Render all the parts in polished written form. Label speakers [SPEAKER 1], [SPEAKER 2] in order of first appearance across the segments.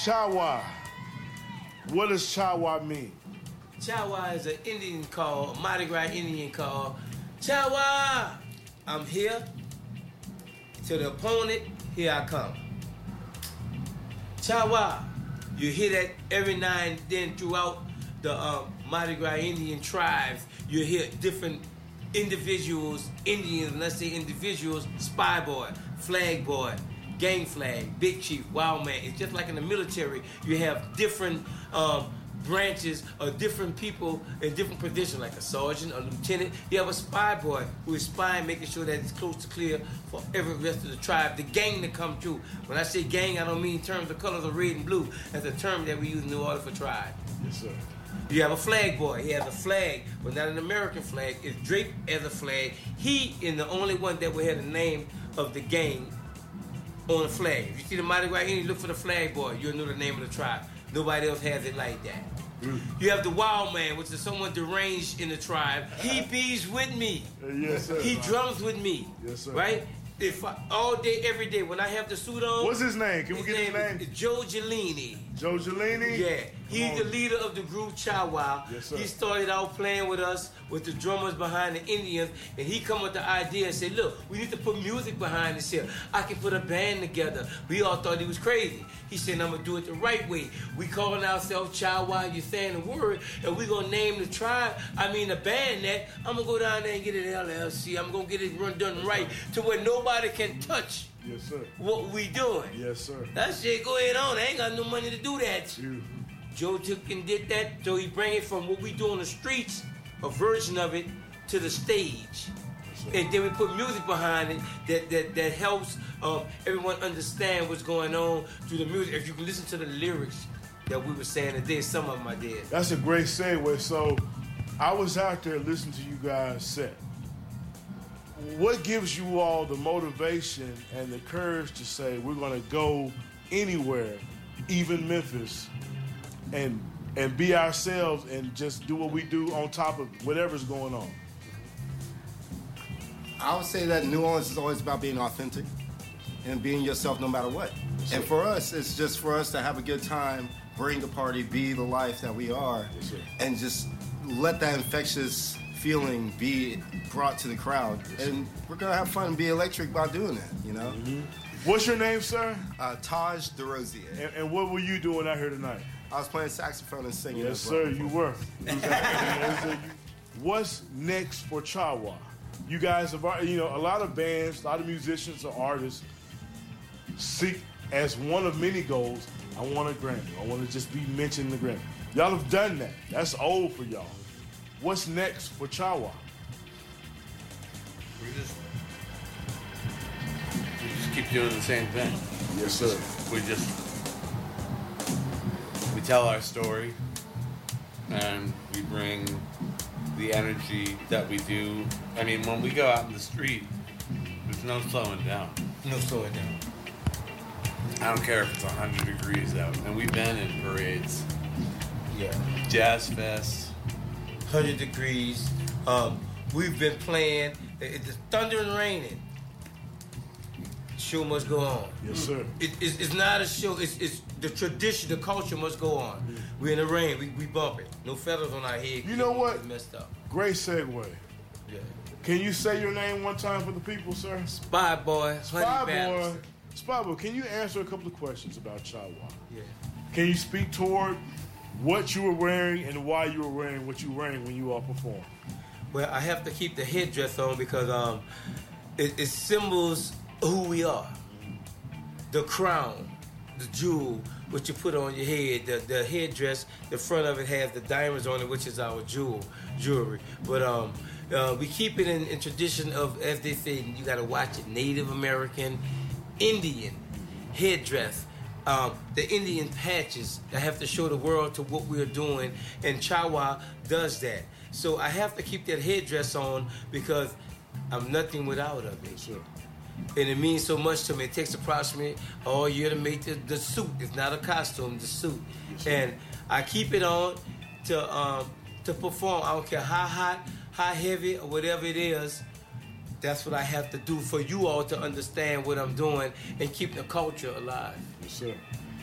[SPEAKER 1] Chawa. What does Chawa mean?
[SPEAKER 2] Chawa is an Indian call, a Mardi Gras Indian call. Chawa, I'm here. To the opponent, here I come. Chawa, you hear that every now and then throughout the Mardi Gras Indian tribes. You hear different individuals, Indians, let's say individuals, spy boy, flag boy, gang flag, big chief, wild man. It's just like in the military, you have different branches of different people in different positions, like a sergeant, a lieutenant. You have a spy boy who is spying, making sure that it's close to clear for every rest of the tribe, the gang to come through. When I say gang, I don't mean in terms of colors of red and blue. That's a term that we use in New Orleans for tribe.
[SPEAKER 1] Yes, sir.
[SPEAKER 2] You have a flag boy. He has a flag, but not an American flag. It's draped as a flag. He is the only one that will have the name of the gang on the flag. If you see the Mardi Gras Indian, look for the flag boy. You'll know the name of the tribe. Nobody else has it like that. You have the wild man, which is someone deranged in the tribe. He bees with me.
[SPEAKER 1] Yes, sir.
[SPEAKER 2] He drums with me.
[SPEAKER 1] Yes, sir.
[SPEAKER 2] Right? All day, every day, when I have the suit on.
[SPEAKER 1] What's his name? Can we get his name?
[SPEAKER 2] Is Joe Gelini.
[SPEAKER 1] Joe Gelini?
[SPEAKER 2] Yeah. He's the leader of the group Chawa.
[SPEAKER 1] Yes, sir.
[SPEAKER 2] He started out playing with us, with the drummers behind the Indians, and he come with the idea and said, look, we need to put music behind this here. I can put a band together. We all thought he was crazy. He said, I'm going to do it the right way. We calling ourselves Chawa, you saying the word, and we going to name the tribe, the band that. I'm going to go down there and get it LLC. I'm going to get it done right to where nobody can touch.
[SPEAKER 1] Yes, sir.
[SPEAKER 2] What we doing.
[SPEAKER 1] Yes, sir.
[SPEAKER 2] That shit go ahead on. I ain't got no money to do that. Joe took and did that, so he bring it from what we do on the streets, a version of it, to the stage. And then we put music behind it that helps everyone understand what's going on through the music. If you can listen to the lyrics that we were saying today, some of them I did.
[SPEAKER 1] That's a great segue. So I was out there listening to you guys set. What gives you all the motivation and the courage to say we're going to go anywhere, even Memphis, and be ourselves and just do what we do on top of whatever's going on?
[SPEAKER 3] I would say that New Orleans is always about being authentic and being yourself no matter what. Yes, and for us, it's just for us to have a good time, bring the party, be the life that we are, yes, and just let that infectious feeling be brought to the crowd. Yes, and we're going to have fun and be electric by doing that, you know?
[SPEAKER 1] Mm-hmm. What's your name, sir?
[SPEAKER 3] Taj DeRosier.
[SPEAKER 1] And what were you doing out here tonight?
[SPEAKER 3] I was playing saxophone and singing.
[SPEAKER 1] Yes, sir, you were. What's next for Chawa? You guys have, a lot of bands, a lot of musicians or artists seek as one of many goals, I want a Grammy. I want to just be mentioned in the Grammy. Y'all have done that. That's old for y'all. What's next for Chawa?
[SPEAKER 4] We just keep doing the same thing.
[SPEAKER 1] Yes, sir.
[SPEAKER 4] We tell our story, and we bring the energy that we do. When we go out in the street, there's no slowing down.
[SPEAKER 2] No slowing down.
[SPEAKER 4] I don't care if it's 100 degrees out. And we've been in parades.
[SPEAKER 2] Yeah.
[SPEAKER 4] Jazz Fest.
[SPEAKER 2] 100 degrees. We've been playing. It's thunder and raining. Show must go on.
[SPEAKER 1] Yes, sir.
[SPEAKER 2] It's not a show. It's the tradition. The culture must go on. Mm-hmm. We're in the rain. We bump it. No feathers on our head.
[SPEAKER 1] You know what?
[SPEAKER 2] Messed up.
[SPEAKER 1] Great segue.
[SPEAKER 2] Yeah.
[SPEAKER 1] Can you say your name one time for the people, sir?
[SPEAKER 2] Spy Boy.
[SPEAKER 1] Spy Boy, can you answer a couple of questions about Chawa?
[SPEAKER 2] Yeah.
[SPEAKER 1] Can you speak toward what you were wearing and why you were wearing what you were wearing when you all performed?
[SPEAKER 2] Well, I have to keep the headdress on because it symbols who we are. The crown, the jewel, what you put on your head, the headdress, the front of it has the diamonds on it, which is our jewelry. But we keep it in tradition of, as they say, you got to watch it, Native American, Indian headdress. The Indian patches that have to show the world to what we're doing, and Chawa does that. So I have to keep that headdress on because I'm nothing without it.
[SPEAKER 1] Sure.
[SPEAKER 2] And it means so much to me. It takes approximately all year to make the suit. It's not a costume, the suit. Yes, and I keep it on to perform. I don't care how hot, how heavy, or whatever it is. That's what I have to do for you all to understand what I'm doing and keep the culture alive.
[SPEAKER 1] Yes, sir.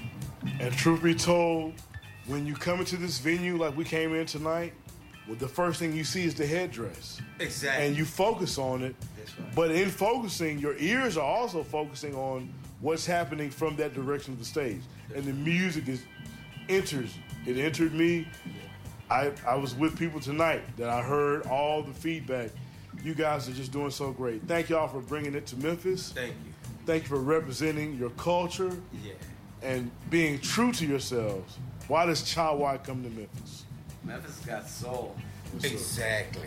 [SPEAKER 1] And truth be told, when you come into this venue like we came in tonight, well, the first thing you see is the headdress.
[SPEAKER 2] Exactly.
[SPEAKER 1] And you focus on it.
[SPEAKER 2] That's right.
[SPEAKER 1] But in focusing, your ears are also focusing on what's happening from that direction of the stage. And the music enters. It entered me. I was with people tonight that I heard all the feedback. You guys are just doing so great. Thank y'all for bringing it to Memphis.
[SPEAKER 2] Thank you.
[SPEAKER 1] Thank you for representing your culture
[SPEAKER 2] Yeah.
[SPEAKER 1] and being true to yourselves. Why does Cha Wa come to Memphis?
[SPEAKER 4] Memphis got soul.
[SPEAKER 2] Exactly.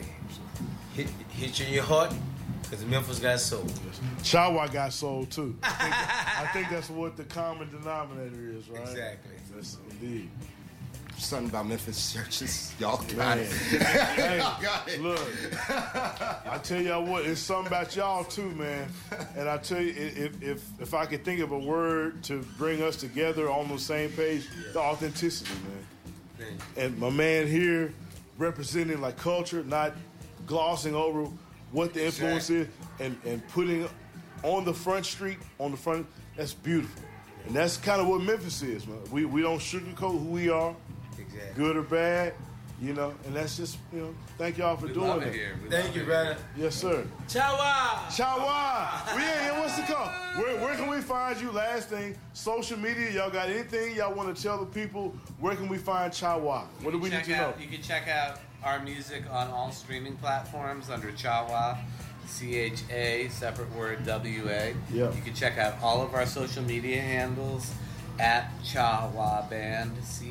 [SPEAKER 2] Hit you in your heart, because Memphis got soul.
[SPEAKER 1] Cha Wa got soul too. I think that's what the common denominator is, right?
[SPEAKER 2] Exactly.
[SPEAKER 1] Yes, indeed.
[SPEAKER 3] Something about Memphis churches. Y'all got it.
[SPEAKER 1] Hey,
[SPEAKER 3] Y'all got it.
[SPEAKER 1] look, I tell y'all what, it's something about y'all too, man. And I tell you, if I could think of a word to bring us together on the same page, the authenticity, man. And my man here representing like culture, not glossing over what the influence is, and putting on the front street, that's beautiful. And that's kind of what Memphis is, man. We don't sugarcoat who we are.
[SPEAKER 2] Exactly.
[SPEAKER 1] Good or bad, and that's just, thank y'all for doing it.
[SPEAKER 2] Thank you, brother.
[SPEAKER 1] Yes, sir.
[SPEAKER 2] Cha Wa.
[SPEAKER 1] Cha Wa. What's the call? Where can we find you? Last thing, social media. Y'all got anything y'all want to tell the people? Where can we find Cha Wa? What do we need to know?
[SPEAKER 4] You can check out our music on all streaming platforms under Cha Wa, CHA, separate word WA.
[SPEAKER 1] Yeah.
[SPEAKER 4] You can check out all of our social media handles at Cha Wa Band,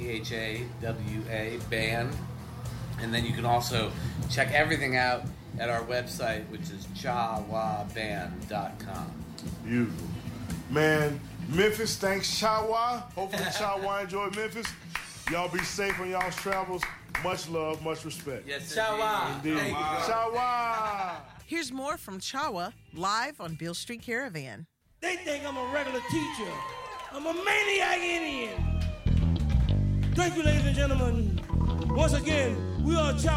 [SPEAKER 4] CHAWA Band. And then you can also check everything out at our website, which is chawaband.com.
[SPEAKER 1] Beautiful. Man, Memphis, thanks Cha Wa. Hopefully Cha Wa enjoyed Memphis. Y'all be safe on y'all's travels. Much love, much respect.
[SPEAKER 4] Yes,
[SPEAKER 2] Cha Wa.
[SPEAKER 1] Indeed.
[SPEAKER 2] Thank you, brother.
[SPEAKER 1] Cha Wa.
[SPEAKER 5] Here's more from Cha Wa live on Beale Street Caravan.
[SPEAKER 6] They think I'm a regular teacher. I'm a maniac Indian. Thank you, ladies and gentlemen. Once again, we are Cha